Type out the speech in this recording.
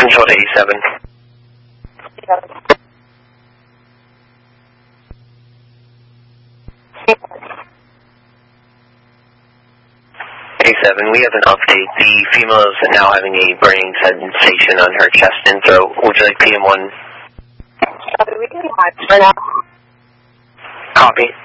Control to 87. 87, we have an update. The female is now having a burning sensation on her chest and throat. Would you like PM1? We can watch for now. Copy.